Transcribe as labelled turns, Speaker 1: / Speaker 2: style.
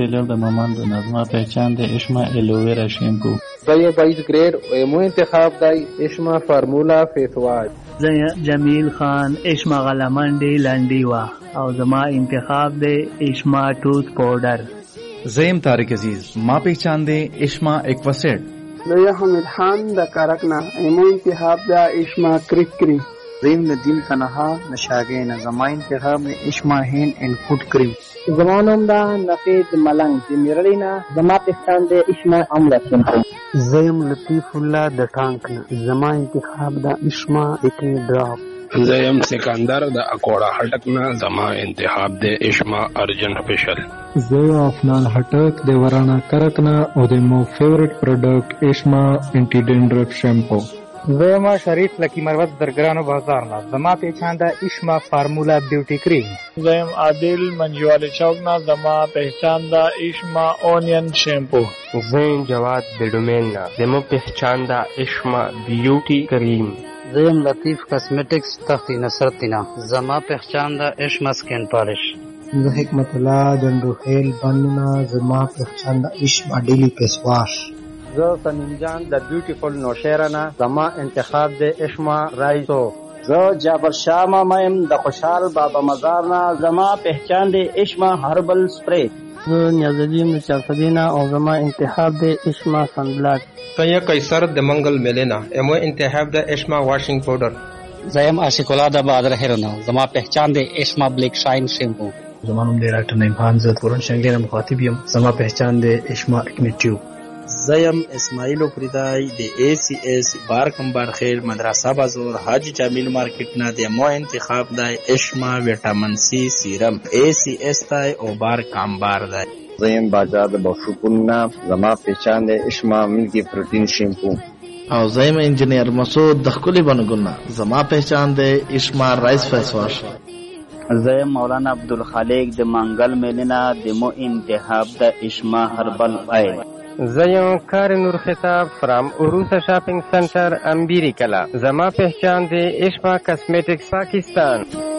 Speaker 1: टेलर د مامان د نظمه پہچان د اشما الوویرا شیمپو.
Speaker 2: زي 22 جريد مو انتخاب دای اشما فارمولا فیس واش.
Speaker 3: زه جمیل خان اشما غلمنډي لنډي وا او زما انتخاب د اشما ټوث پاوډر.
Speaker 4: زیم طارق عزیز ما پہچان دے اشما ایکواسیڈ.
Speaker 5: زه حمید خان د کارکنا مو انتخاب د اشما کریک کریم.
Speaker 6: زیم ندیم تنها نشاگین زما انتخاب اشما هین ان فوڈ کریم.
Speaker 7: زمانم دا نفید ملنگ جمیرلینا زما پہچان دے اشما عملہ شیمپو.
Speaker 6: زیم لطیف اللہ د ټانکنا زما انتخاب د اشما اکنی ډراپ.
Speaker 8: زیم سکندر د اکوڑا ہٹکنا زما انتخاب دے اشما ارجن فیشل.
Speaker 9: زه افنان هټک د ورانا کرکنا او د مو فیورټ پروډکټ اشما انټی ډینډرف شیمپو.
Speaker 10: زما شریف لکی مروت درگرانو بازار نا زما پہچان دا اشما فارمولا بیوٹی کریم.
Speaker 11: زیم عادل منجوال چوک نا زما پہچان دا اشما اونین شیمپو.
Speaker 12: زیم جواد بیڈومین نا زما پہچان دا اشما بیوٹی کریم.
Speaker 13: زیم لطیف کاسمیٹکس تختی نصرتینا زما پہچان دا اشما سکین پالش.
Speaker 14: زه حکمت الله جنروخیل بننا زما پہچان دا اشما ډیلی فیس واش.
Speaker 15: زه سنیم جان د بیوټیفل نوشیرنا زما انتخاب د اشما رایسو.
Speaker 16: زه جابر شاه مایم د خوشحال بابا مزارنا زما پہچان د اشما هربل سپری.
Speaker 17: زه نیازالدین د چارسدینا او زما انتخاب د اشما سنبلاک.
Speaker 18: سیا قیصر د منگل ملینا امو انتخاب د اشما واشنگ پاؤڈر.
Speaker 19: زیم عاشق الله د بادر هرنا زما پہچان د اشما بلیک شاین شیمپو.
Speaker 20: زمانم د ډاکټر نعیم خان زه قرآن شنګلیر مخاطب یم زما پہچان د اشما اکنی ټیوب.
Speaker 6: زیم اسماعیل پریدای د ACS بار کمبار خیل مدرسه بازار حاجی جمیل مارکیٹ نا د مو انتخاب دای اشما ویٹامن سی سیرم ACS تای او بار کمبار دای.
Speaker 3: زیم باجا د بشکونا زما پہچان د اشما ملکی پروتین شیمپو.
Speaker 2: او زیم انجینیر مسعود د خپل بنګونا زما پہچان د اشما رائس فیس واش.
Speaker 16: زیم مولانا عبدالخالق د منگل میلینا د مو انتخاب د اشما هربل آیل.
Speaker 15: زیم کار نور خطاب فرام عروسه شاپنگ سنٹر امبیری کلا زما پہچان دے اشما کاسمیٹکس پاکستان.